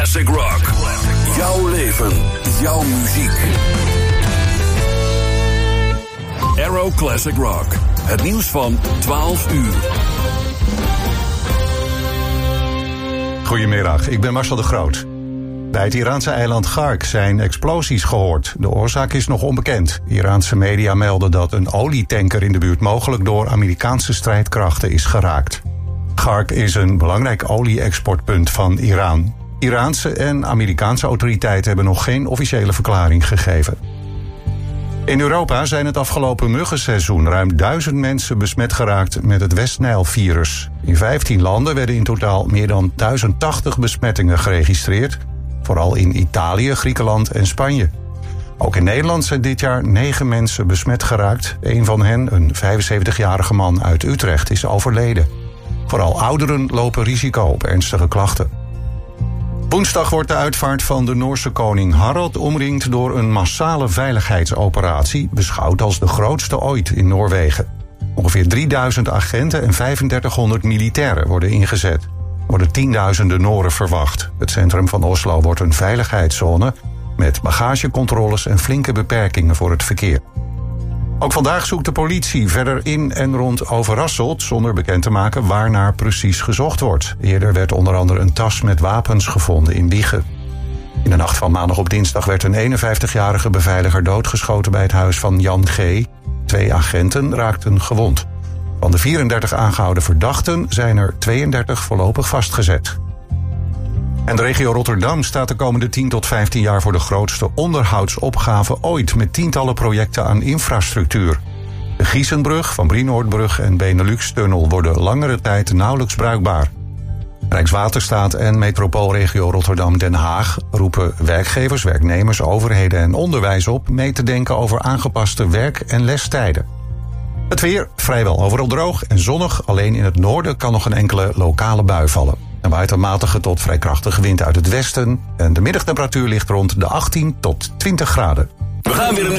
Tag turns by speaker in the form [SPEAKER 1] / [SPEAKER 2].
[SPEAKER 1] Classic Rock. Jouw leven, jouw muziek. Aero Classic Rock. Het nieuws van 12 uur.
[SPEAKER 2] Goedemiddag, ik ben Marcel de Groot. Bij het Iraanse eiland Khark zijn explosies gehoord. De oorzaak is nog onbekend. Iraanse media melden dat een olietanker in de buurt mogelijk door Amerikaanse strijdkrachten is geraakt. Khark is een belangrijk olie-exportpunt van Iran. Iraanse en Amerikaanse autoriteiten hebben nog geen officiële verklaring gegeven. In Europa zijn het afgelopen muggenseizoen ruim 1000 mensen besmet geraakt met het West-Nijl-virus. In 15 landen werden in totaal meer dan 1080 besmettingen geregistreerd. Vooral in Italië, Griekenland en Spanje. Ook in Nederland zijn dit jaar 9 mensen besmet geraakt. Een van hen, een 75-jarige man uit Utrecht, is overleden. Vooral ouderen lopen risico op ernstige klachten. Woensdag wordt de uitvaart van de Noorse koning Harald omringd door een massale veiligheidsoperatie, beschouwd als de grootste ooit in Noorwegen. Ongeveer 3000 agenten en 3500 militairen worden ingezet. Er worden tienduizenden Noren verwacht. Het centrum van Oslo wordt een veiligheidszone met bagagecontroles en flinke beperkingen voor het verkeer. Ook vandaag zoekt de politie verder in en rond Overasselt, zonder bekend te maken waarnaar precies gezocht wordt. Eerder werd onder andere een tas met wapens gevonden in Wijchen. In de nacht van maandag op dinsdag werd een 51-jarige beveiliger doodgeschoten bij het huis van Jan G. 2 agenten raakten gewond. Van de 34 aangehouden verdachten zijn er 32 voorlopig vastgezet. En de regio Rotterdam staat de komende 10 tot 15 jaar voor de grootste onderhoudsopgave ooit, met tientallen projecten aan infrastructuur. De Giezenbrug, Van Brienoordbrug en Benelux-tunnel worden langere tijd nauwelijks bruikbaar. Rijkswaterstaat en metropoolregio Rotterdam-Den Haag roepen werkgevers, werknemers, overheden en onderwijs op mee te denken over aangepaste werk- en lestijden. Het weer vrijwel overal droog en zonnig, alleen in het noorden kan nog een enkele lokale bui vallen. Er waait een matige tot vrij krachtige wind uit het westen en de middagtemperatuur ligt rond de 18 tot 20 graden.
[SPEAKER 1] We gaan weer een